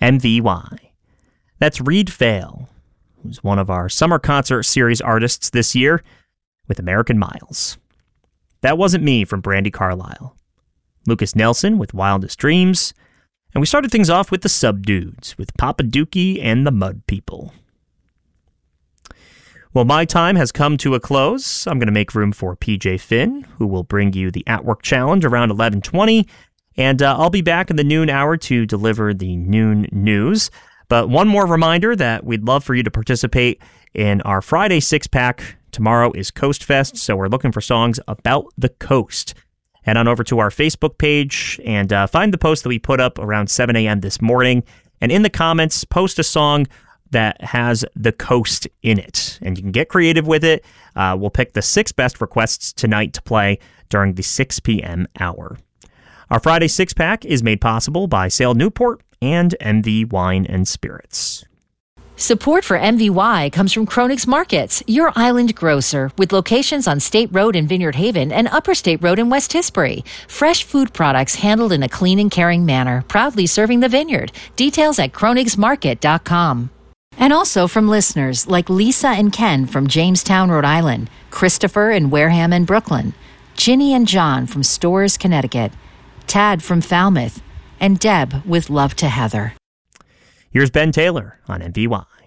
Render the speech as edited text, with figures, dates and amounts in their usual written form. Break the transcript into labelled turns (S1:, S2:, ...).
S1: MVY. That's Reed Fail, who's one of our Summer Concert Series artists this year, with American Miles. That Wasn't Me from Brandi Carlile. Lucas Nelson with Wildest Dreams. And we started things off with the Subdudes, with Papa Dookie and the Mud People. Well, my time has come to a close. I'm going to make room for PJ Finn, who will bring you the At Work Challenge around 11:20. And I'll be back in the noon hour to deliver the noon news. But one more reminder that we'd love for you to participate in our Friday six-pack. Tomorrow is Coast Fest, so we're looking for songs about the coast. Head on over to our Facebook page and find the post that we put up around 7 a.m. this morning. And in the comments, post a song that has the coast in it. And you can get creative with it. We'll pick the 6 best requests tonight to play during the 6 p.m. hour. Our Friday six-pack is made possible by Sail Newport and MV Wine and Spirits.
S2: Support for MVY comes from Kronig's Markets, your island grocer, with locations on State Road in Vineyard Haven and Upper State Road in West Tisbury. Fresh food products handled in a clean and caring manner, proudly serving the vineyard. Details at kronigsmarket.com. And also from listeners like Lisa and Ken from Jamestown, Rhode Island, Christopher in Wareham and Brooklyn, Ginny and John from Storrs, Connecticut, Tad from Falmouth, and Deb with Love to Heather.
S1: Here's Ben Taylor on MVY.